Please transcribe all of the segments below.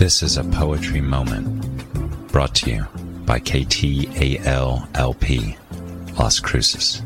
This is a poetry moment brought to you by KTALLP, Las Cruces.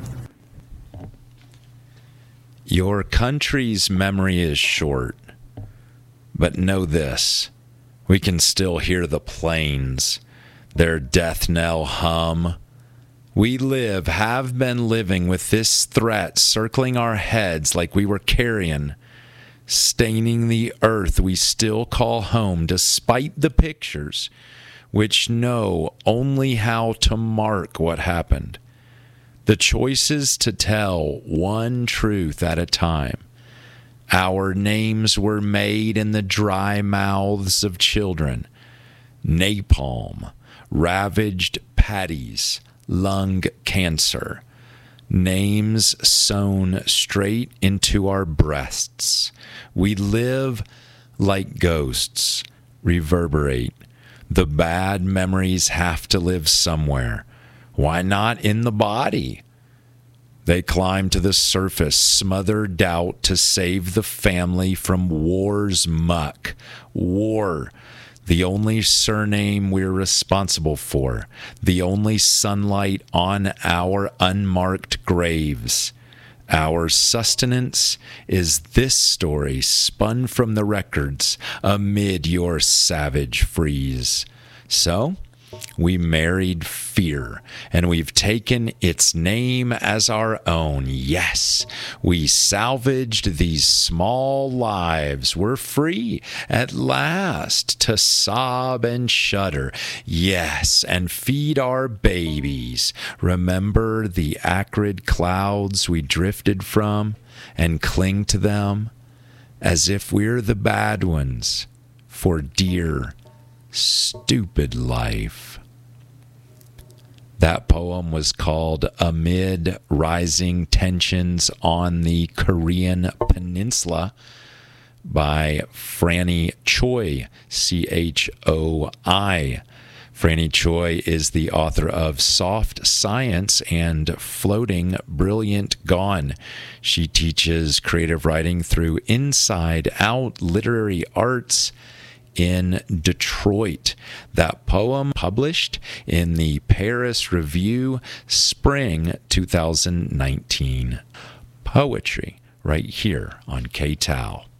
Your country's memory is short, but know this, we can still hear the planes, their death knell hum. We have been living with this threat circling our heads like we were carrion, staining the earth we still call home despite the pictures which know only how to mark what happened. The choices to tell one truth at a time. Our names were made in the dry mouths of children. Napalm ravaged Patty's lung cancer. Names sewn straight into our breasts. We live like ghosts, reverberate. The bad memories have to live somewhere. Why not in the body? They climb to the surface, smother doubt to save the family from war's muck. War, the only surname we're responsible for, the only sunlight on our unmarked graves. Our sustenance is this story spun from the records amid your savage freeze. So, we married fear, and we've taken its name as our own. Yes, we salvaged these small lives. We're free at last to sob and shudder. Yes, and feed our babies. Remember the acrid clouds we drifted from and cling to them as if we're the bad ones for dear, stupid life. That poem was called Amid Rising Tensions on the Korean Peninsula by Franny Choi, Choi. Franny Choi is the author of Soft Science and Floating Brilliant Gone. She teaches creative writing through Inside Out Literary Arts in Detroit. That poem published in the Paris Review, spring 2019. Poetry right here on KTAL.